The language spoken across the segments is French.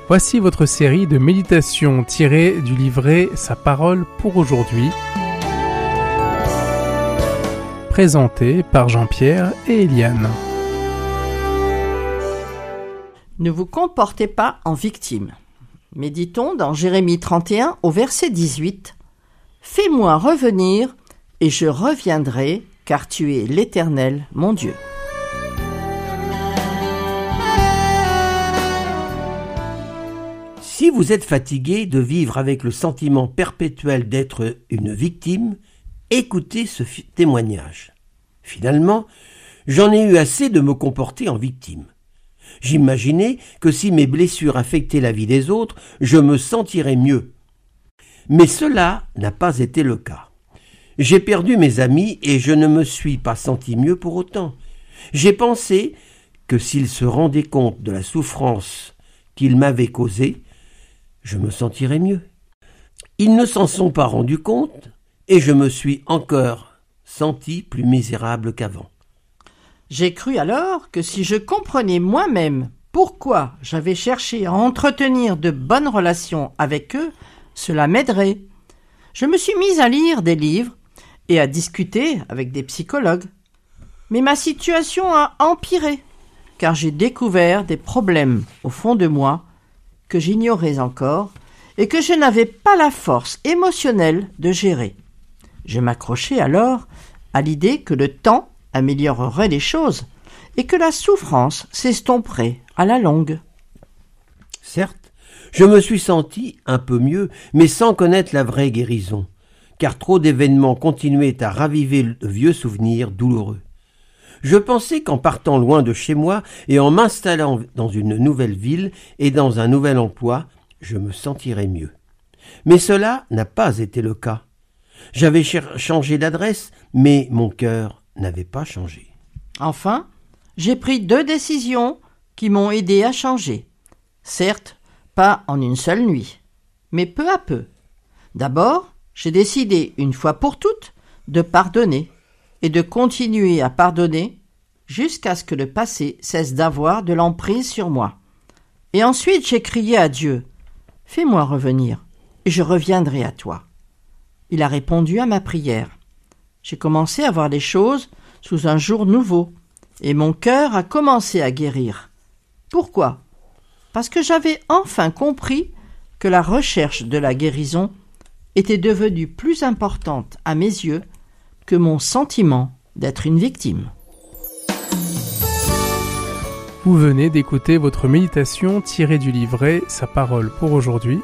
Voici votre série de méditations tirées du livret Sa parole pour aujourd'hui, présentée par Jean-Pierre et Eliane. Ne vous comportez pas en victime. Méditons dans Jérémie 31 au verset 18. « Fais-moi revenir et je reviendrai, car tu es l'Éternel, mon Dieu. » Si vous êtes fatigué de vivre avec le sentiment perpétuel d'être une victime, écoutez ce témoignage. Finalement, j'en ai eu assez de me comporter en victime. J'imaginais que si mes blessures affectaient la vie des autres, je me sentirais mieux. Mais cela n'a pas été le cas. J'ai perdu mes amis et je ne me suis pas senti mieux pour autant. J'ai pensé que s'ils se rendaient compte de la souffrance qu'ils m'avaient causée, je me sentirais mieux. Ils ne s'en sont pas rendus compte et je me suis encore senti plus misérable qu'avant. J'ai cru alors que si je comprenais moi-même pourquoi j'avais cherché à entretenir de bonnes relations avec eux, cela m'aiderait. Je me suis mise à lire des livres et à discuter avec des psychologues. Mais ma situation a empiré, car j'ai découvert des problèmes au fond de moi que j'ignorais encore et que je n'avais pas la force émotionnelle de gérer. Je m'accrochais alors à l'idée que le temps améliorerait les choses et que la souffrance s'estomperait à la longue. Certes, je me suis senti un peu mieux, mais sans connaître la vraie guérison, car trop d'événements continuaient à raviver de vieux souvenirs douloureux. Je pensais qu'en partant loin de chez moi et en m'installant dans une nouvelle ville et dans un nouvel emploi, je me sentirais mieux. Mais cela n'a pas été le cas. J'avais changé d'adresse, mais mon cœur n'avait pas changé. Enfin, j'ai pris 2 décisions qui m'ont aidé à changer. Certes, pas en une seule nuit, mais peu à peu. D'abord, j'ai décidé, une fois pour toutes, de pardonner et de continuer à pardonner jusqu'à ce que le passé cesse d'avoir de l'emprise sur moi. Et ensuite, j'ai crié à Dieu, « Fais-moi revenir, et je reviendrai à toi. » Il a répondu à ma prière. J'ai commencé à voir les choses sous un jour nouveau, et mon cœur a commencé à guérir. Pourquoi ? Parce que j'avais enfin compris que la recherche de la guérison était devenue plus importante à mes yeux que mon sentiment d'être une victime. Vous venez d'écouter votre méditation tirée du livret Sa parole pour aujourd'hui,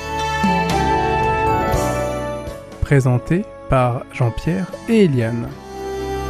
présentée par Jean-Pierre et Eliane.